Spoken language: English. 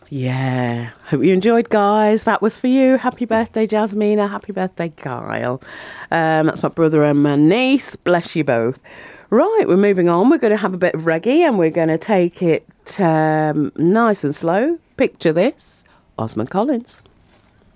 Yeah. Hope you enjoyed, guys. That was for you. Happy birthday, Jasmina. Happy birthday, Kyle. That's my brother and my niece. Bless you both. Right, we're moving on. We're going to have a bit of reggae and we're going to take it nice and slow. Picture this. Osmond Collins.